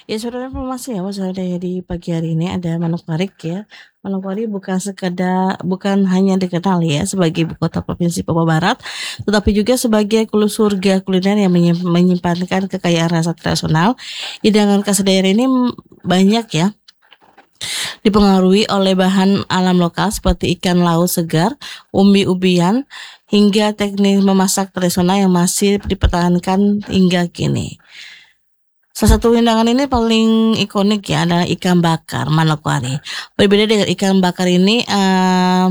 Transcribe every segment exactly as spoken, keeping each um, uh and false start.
Ya sebenarnya informasi ya Mas saya di pagi hari ini ada Manokwari ya. Manokwari bukan sekadar bukan hanya dikenal ya sebagai ibu kota provinsi Papua Barat, tetapi juga sebagai hulu surga kuliner yang menyim menyimpankan kekayaan rasa tradisional. Hidangan khas daerah ini m banyak ya, dipengaruhi oleh bahan alam lokal seperti ikan laut segar, umbi-umbian, hingga teknik memasak tradisional yang masih dipertahankan hingga kini. Salah satu hidangan ini paling ikonik ya adalah ikan bakar Manokwari. Berbeda dengan ikan bakar ini, eee,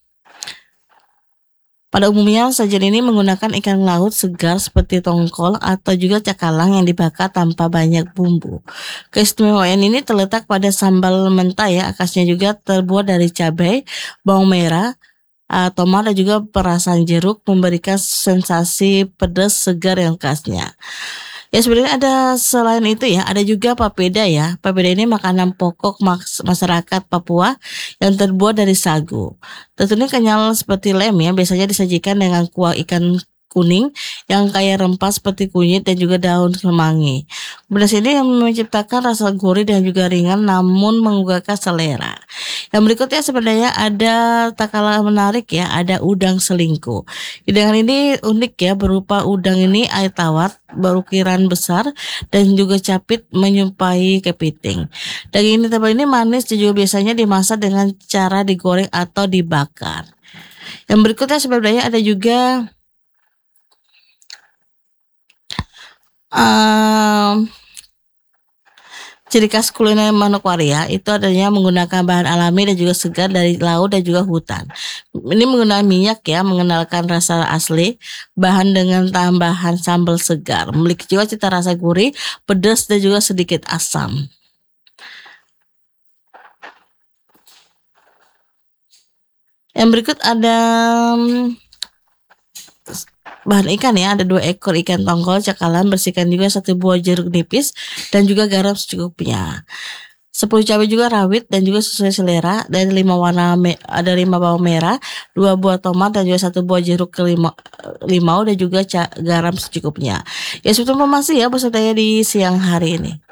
pada umumnya sajian ini menggunakan ikan laut segar seperti tongkol atau juga cakalang yang dibakar tanpa banyak bumbu. Keistimewaan ini terletak pada sambal mentah ya, khasnya juga terbuat dari cabai, bawang merah, eee, tomat dan juga perasan jeruk memberikan sensasi pedas segar yang khasnya. Ya sebenarnya ada selain itu ya, ada juga papeda ya. Papeda ini makanan pokok maks masyarakat Papua yang terbuat dari sagu. Tentunya kenyal seperti lem ya, biasanya disajikan dengan kuah ikan kuning yang kaya rempah seperti kunyit dan juga daun kemangi. Beras ini yang menciptakan rasa gurih dan juga ringan namun menggugahkan selera. Yang berikutnya sebenarnya ada tak kalah menarik ya, ada udang selingkuh. Hidangan ini unik ya, berupa udang ini air tawar berukiran besar dan juga capit menyerupai kepiting. Daging ini tebal ini manis dan juga biasanya dimasak dengan cara digoreng atau dibakar. Yang berikutnya sebenarnya ada juga mmm, ciri khas kuliner Manokwari ya, itu adanya menggunakan bahan alami dan juga segar dari laut dan juga hutan. Ini menggunakan minyak ya, mengenalkan rasa asli, bahan dengan tambahan sambal segar, memiliki juga cita rasa gurih, pedas dan juga sedikit asam. Yang berikut ada, mmm, bahan ikan ya, ada dua ekor ikan tongkol cakalang, bersihkan juga satu buah jeruk nipis dan juga garam secukupnya. sepuluh cabai juga rawit dan juga sesuai selera, dan lima warna me ada lima bawang merah, dua buah tomat dan juga satu buah jeruk kelima limau dan juga ca garam secukupnya. Ya seperti informasi ya buat saya di siang hari ini.